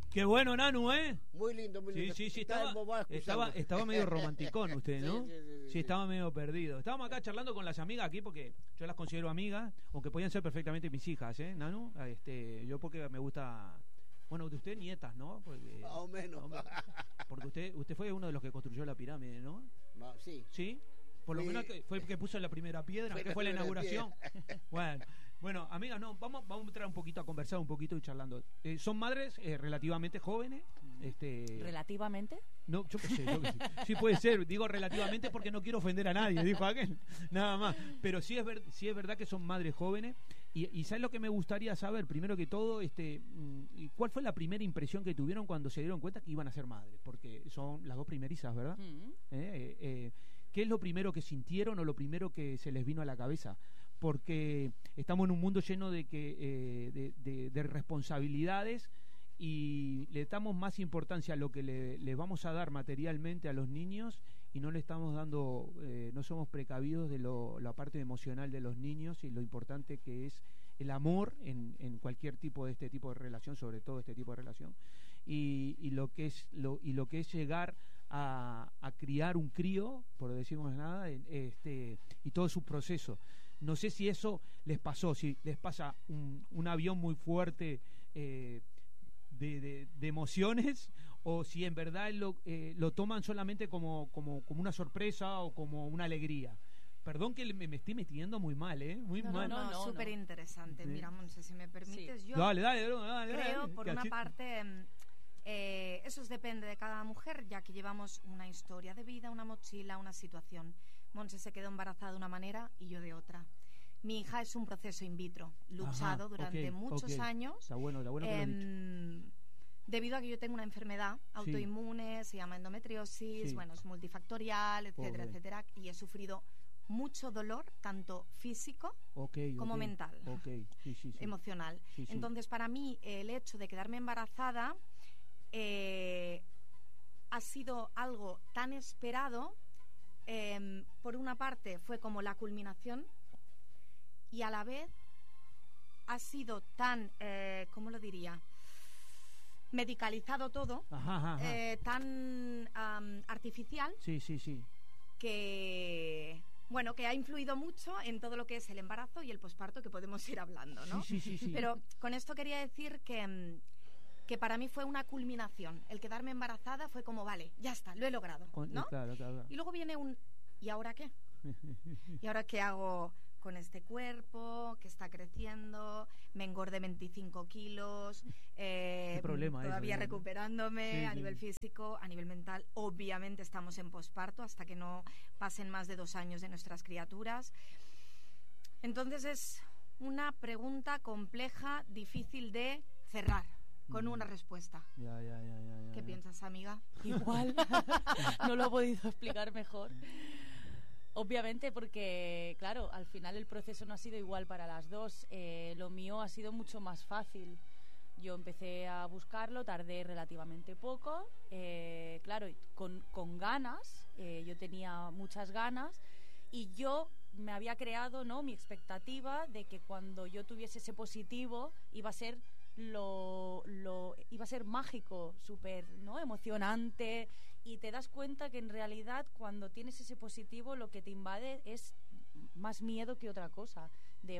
Qué bueno, Nanu, ¿eh? Muy lindo, muy lindo. Sí, estaba medio romanticón usted, ¿no? Sí, estaba medio perdido. Estábamos acá charlando con las amigas aquí porque yo las considero amigas, aunque podían ser perfectamente mis hijas, ¿eh, Nanu? Yo porque me gusta... Bueno, de usted nietas, ¿no? Porque, más o menos. Porque usted fue uno de los que construyó la pirámide, ¿no? No, sí. ¿Sí? Por lo menos que fue el que puso la primera piedra, que fue la inauguración. Bueno, amigas, no, vamos a entrar un poquito a conversar un poquito y charlando. ¿Son madres relativamente jóvenes? ¿Relativamente? No, yo qué sé. Sí puede ser, digo relativamente porque no quiero ofender a nadie, dijo aquel, nada más. Pero sí es verdad que son madres jóvenes. Y ¿sabes lo que me gustaría saber? Primero que todo, ¿cuál fue la primera impresión que tuvieron cuando se dieron cuenta que iban a ser madres? Porque son las dos primerizas, ¿verdad? ¿Qué es lo primero que sintieron o lo primero que se les vino a la cabeza? Porque estamos en un mundo lleno de responsabilidades y le damos más importancia a lo que le vamos a dar materialmente a los niños y no le estamos dando, no somos precavidos de la parte emocional de los niños y lo importante que es el amor en cualquier tipo de este tipo de relación, sobre todo este tipo de relación, y lo que es llegar a criar un crío, por decirnos nada, y todo su proceso. No sé si eso les pasó, si les pasa un avión muy fuerte de emociones, o si en verdad lo toman solamente como una sorpresa o como una alegría. Perdón que me estoy metiendo muy mal, muy mal. No, súper interesante. Sí. Mira, Monse, si me permites, yo dale, creo, por una parte, eso depende de cada mujer, ya que llevamos una historia de vida, una mochila, una situación. Monse se quedó embarazada de una manera y yo de otra. Mi hija es un proceso in vitro, luchado durante muchos años. Está bueno que lo he dicho. Debido a que yo tengo una enfermedad autoinmune, se llama endometriosis, es multifactorial, etcétera, etcétera, y he sufrido mucho dolor, tanto físico como mental, emocional. Sí. Entonces, para mí, el hecho de quedarme embarazada ha sido algo tan esperado. Por una parte, fue como la culminación, y a la vez ha sido tan, ¿cómo lo diría?, medicalizado todo, tan artificial, que que ha influido mucho en todo lo que es el embarazo y el posparto, que podemos ir hablando, ¿no? Sí. Pero con esto quería decir que para mí fue una culminación. El quedarme embarazada fue como, vale, ya está, lo he logrado, ¿no? Claro. Y luego viene ¿y ahora qué? ¿Y ahora qué hago con este cuerpo que está creciendo? Me engordé 25 kilos, todavía recuperándome a nivel físico, a nivel mental. Obviamente estamos en posparto hasta que no pasen más de 2 años de nuestras criaturas. Entonces es una pregunta compleja, difícil de cerrar con una respuesta. Ya. ¿Qué piensas, amiga? Igual, no lo he podido explicar mejor. Obviamente, porque, claro, al final el proceso no ha sido igual para las dos. Lo mío ha sido mucho más fácil. Yo empecé a buscarlo, tardé relativamente poco. Claro, con ganas, yo tenía muchas ganas. Y yo me había creado, ¿no?, mi expectativa de que cuando yo tuviese ese positivo iba a ser iba a ser mágico, súper, ¿no?, emocionante, y te das cuenta que en realidad cuando tienes ese positivo lo que te invade es más miedo que otra cosa,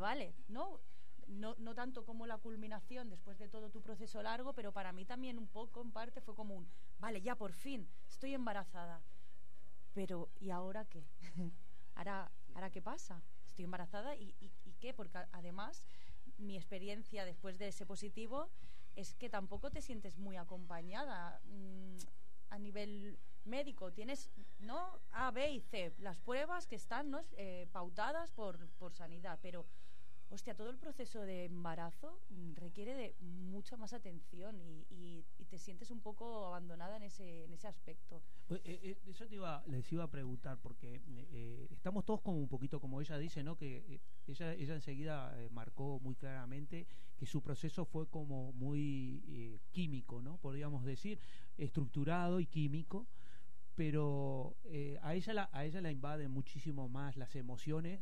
no tanto como la culminación después de todo tu proceso largo, pero para mí también un poco, en parte, fue como vale, ya por fin estoy embarazada, pero ¿y ahora qué? ¿Ahora qué pasa? Estoy embarazada y ¿qué? Porque además mi experiencia después de ese positivo es que tampoco te sientes muy acompañada a nivel médico. Tienes, ¿no?, A, B y C, las pruebas que están, ¿no?, pautadas por sanidad, pero hostia, todo el proceso de embarazo requiere de mucha más atención y te sientes un poco abandonada en ese aspecto. Eso les iba a preguntar, porque estamos todos como un poquito, como ella dice, ¿no?, que ella enseguida marcó muy claramente que su proceso fue como muy químico, ¿no?, podríamos decir, estructurado y químico, pero a ella la invaden muchísimo más las emociones,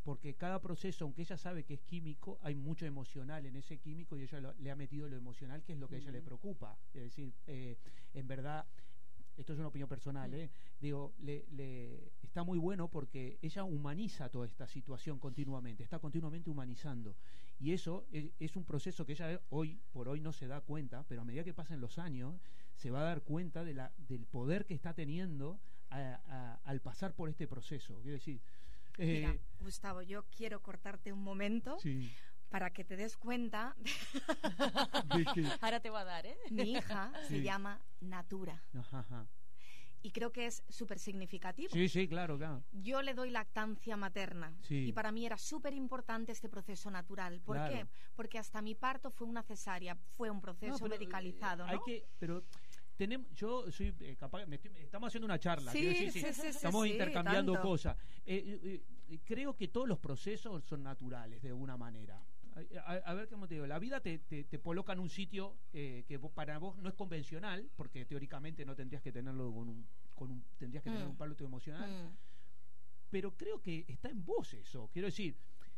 porque cada proceso, aunque ella sabe que es químico, hay mucho emocional en ese químico y ella le ha metido lo emocional, que es lo que a ella le preocupa. Es decir, en verdad, esto es una opinión personal, digo, está muy bueno porque ella humaniza toda esta situación continuamente, está continuamente humanizando. Y eso es un proceso que ella hoy por hoy no se da cuenta, pero a medida que pasen los años se va a dar cuenta del poder que está teniendo al pasar por este proceso. Quiero decir, mira, Gustavo, yo quiero cortarte un momento para que te des cuenta de que ahora te va a dar, mi hija se llama Natura. Ajá. Y creo que es súper significativo. Sí, claro. Yo le doy lactancia materna y para mí era súper importante este proceso natural. ¿Por qué? Porque hasta mi parto fue una cesárea, fue un proceso medicalizado, ¿no? Yo soy capaz, estamos haciendo una charla, sí, estamos intercambiando tanto. cosas. Creo que todos los procesos son naturales de alguna manera. A ver cómo te digo, la vida te coloca en un sitio que para vos no es convencional, porque teóricamente no tendrías que tenerlo tendrías que tener un palo emocional, pero creo que está en vos eso. Quiero decir,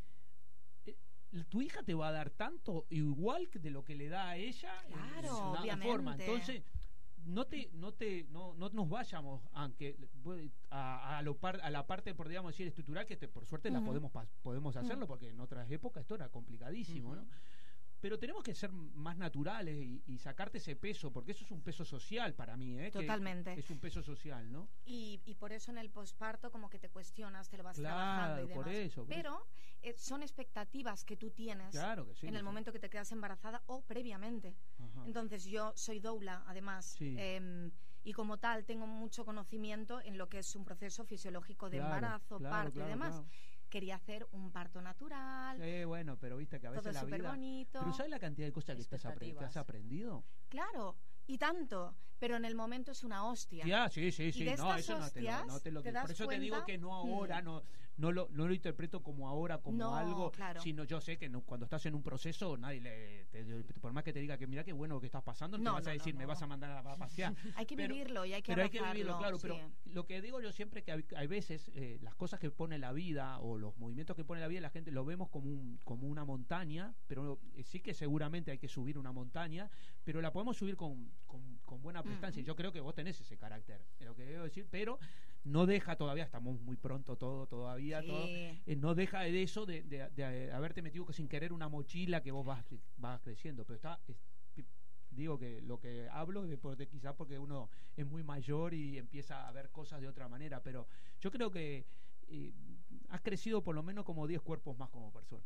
tu hija te va a dar tanto igual de lo que le da a ella, claro, de una forma. Entonces no nos vayamos a la parte, por digamos decir, estructural, que por suerte la podemos hacerlo, porque en otras épocas esto era complicadísimo, ¿no? Pero tenemos que ser más naturales y sacarte ese peso, porque eso es un peso social para mí, Totalmente. Es un peso social, ¿no? Y por eso en el posparto como que te cuestionas, te lo vas trabajando y demás. Por eso. Pero son expectativas que tú tienes en el momento que te quedas embarazada o previamente. Ajá. Entonces yo soy doula, además, y como tal tengo mucho conocimiento en lo que es un proceso fisiológico de embarazo, parto y demás. Quería hacer un parto natural. Bueno, pero viste que a veces todo la vida... bonito. Pero ¿sabes la cantidad de cosas que has aprendido? Claro, y tanto, pero en el momento es una hostia. Ya, sí. Y de No, estas eso hostias, no te lo ¿te das por eso cuenta? te digo que no ahora, no lo interpreto como ahora, como algo, sino yo sé que cuando estás en un proceso, nadie por más que te diga que mira qué bueno que estás pasando, no te vas a decir, me vas a mandar a pasear. Hay que vivirlo y hay que abrazarlo. Hay que vivirlo, claro, pero lo que digo yo siempre que hay veces las cosas que pone la vida o los movimientos que pone la vida, la gente lo vemos como una montaña, pero sí que seguramente hay que subir una montaña, pero la podemos subir con buena prestancia. Yo creo que vos tenés ese carácter, es lo que debo decir, pero no deja todavía, estamos muy pronto todavía, no deja de eso de haberte metido sin querer una mochila que vos vas creciendo, pero digo que lo que hablo quizás porque uno es muy mayor y empieza a ver cosas de otra manera, pero yo creo que has crecido por lo menos como 10 cuerpos más como persona.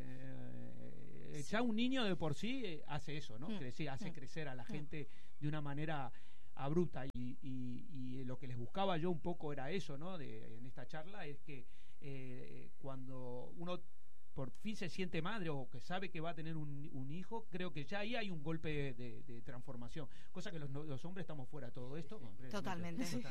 Ya un niño de por sí hace eso, ¿no? Hace crecer a la gente de una manera abrupta y lo que les buscaba yo un poco era eso, ¿no? En esta charla es que cuando uno por fin se siente madre o que sabe que va a tener un hijo, creo que ya ahí hay un golpe de transformación, cosa que los hombres estamos fuera de todo esto. Totalmente. Sí.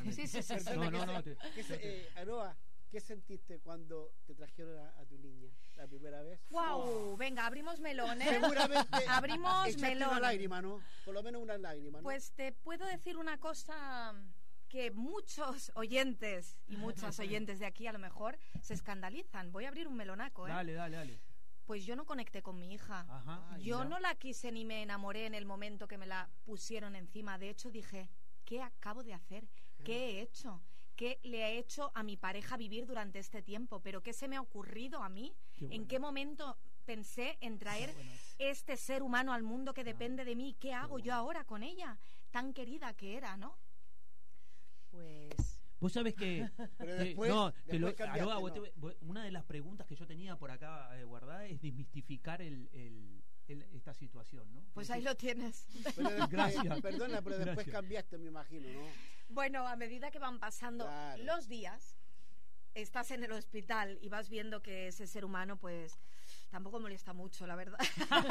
Aroa, ¿qué sentiste cuando te trajeron a tu niña la primera vez? ¡Wow! Venga, abrimos melones. Seguramente abrimos melones. Una lágrima, ¿no? Por lo menos una lágrima, ¿no? Pues te puedo decir una cosa que muchos oyentes y muchas oyentes de aquí a lo mejor se escandalizan. Voy a abrir un melonaco, ¿eh? Dale. Pues yo no conecté con mi hija. Yo no la quise ni me enamoré en el momento que me la pusieron encima. De hecho dije, ¿qué acabo de hacer? ¿Qué he hecho? ¿Qué le he hecho a mi pareja vivir durante este tiempo? ¿Pero qué se me ha ocurrido a mí? ¿En qué momento pensé en traer este ser humano al mundo que depende de mí? ¿Qué hago yo ahora con ella? Tan querida que era, ¿no? Pues... Vos sabés que... Aroa, una de las preguntas que yo tenía por acá guardada es desmistificar esta situación, ¿no? Pues ahí lo tienes. Gracias. Perdona, pero después cambiaste, me imagino, ¿no? Bueno, a medida que van pasando los días, estás en el hospital y vas viendo que ese ser humano, pues, tampoco molesta mucho, la verdad.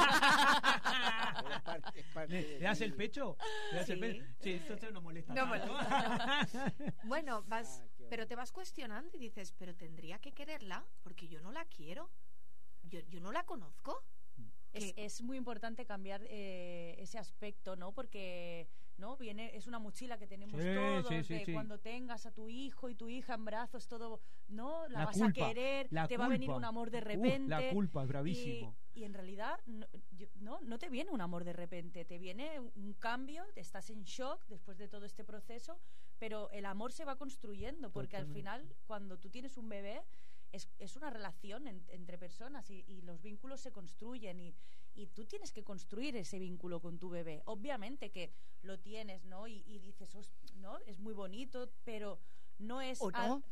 ¿Le das el pecho? Sí, esto no molesta. No molesta. Bueno, pero te vas cuestionando y dices, pero tendría que quererla porque yo no la quiero. Yo no la conozco. Es muy importante cambiar ese aspecto, ¿no? Porque ¿no? Es una mochila que tenemos todos, cuando tengas a tu hijo y tu hija en brazos, todo, ¿no? La vas culpa, a querer, te va a venir un amor de repente. La culpa es bravísimo. Y en realidad no te viene un amor de repente, te viene un cambio, estás en shock después de todo este proceso, pero el amor se va construyendo, porque al final, cuando tú tienes un bebé, es una relación entre personas y los vínculos se construyen y tú tienes que construir ese vínculo con tu bebé. Obviamente que lo tienes, ¿no? Y dices, ¿no? Es muy bonito, pero no es... ¿O no?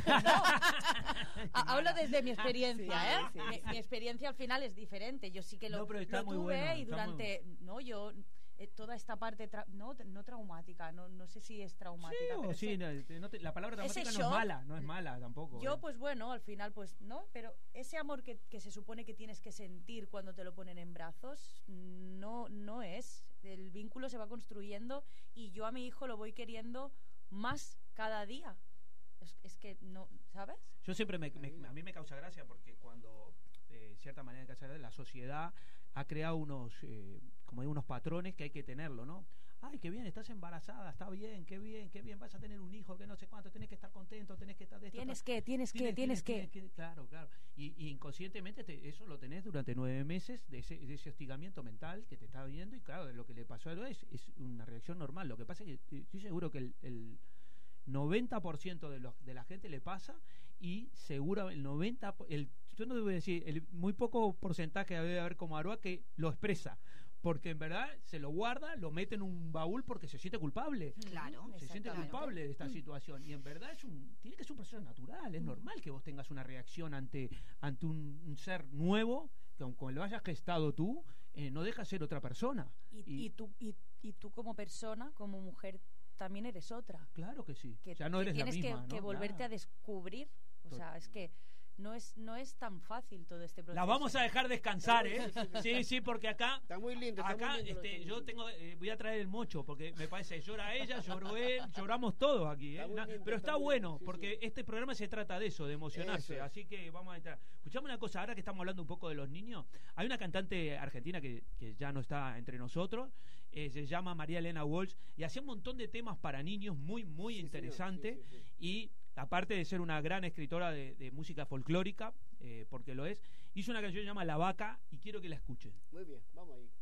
Hablo desde mi experiencia, sí, ¿eh? sí. Mi experiencia al final es diferente. Yo sí que lo tuve y durante... ¿no? Yo... toda esta parte no traumática, no sé si es traumática, pero sí, la palabra traumática no es mala tampoco. Yo pues bueno, al final pues no, pero ese amor que se supone que tienes que sentir cuando te lo ponen en brazos no es. El vínculo se va construyendo y yo a mi hijo lo voy queriendo más cada día. Es que no, ¿sabes? Yo siempre a mí me causa gracia porque cuando de cierta manera la sociedad ha creado unos como digo, unos patrones que hay que tenerlo, ¿no? Ay, qué bien, estás embarazada, está bien, qué bien, vas a tener un hijo, que no sé cuánto, tenés que estar contento, tenés que estar de esto. Tienes que. Claro. Y inconscientemente eso lo tenés durante 9 meses de ese hostigamiento mental que te está viendo y claro, lo que le pasó a él es una reacción normal. Lo que pasa es que estoy seguro que el 90% de la gente le pasa y seguro yo no debo decir, el muy poco porcentaje debe haber como Aroa que lo expresa. Porque en verdad se lo guarda, lo mete en un baúl porque se siente culpable. Claro, se siente culpable de esta situación. Y en verdad tiene que ser un proceso natural. Es normal que vos tengas una reacción ante un ser nuevo, que aunque lo hayas gestado tú, no deja de ser otra persona. Y tú como persona, como mujer, también eres otra. Claro que sí. Que ya no eres la misma. Tienes que volverte a descubrir. O sea, es que no es tan fácil todo este proceso. La vamos a dejar descansar, ¿eh? Sí, porque acá... Está muy lindo. Yo voy a traer el mocho, porque me parece, llora ella, lloró él, lloramos todos aquí, ¿eh? Pero está bueno, porque este programa se trata de eso, de emocionarse. Así que vamos a entrar. Escuchame una cosa, ahora que estamos hablando un poco de los niños, hay una cantante argentina que ya no está entre nosotros, se llama María Elena Walsh, y hacía un montón de temas para niños muy, muy interesante. Y aparte de ser una gran escritora de música folclórica, porque lo es, hizo una canción que se llama La Vaca y quiero que la escuchen. Muy bien, vamos ahí.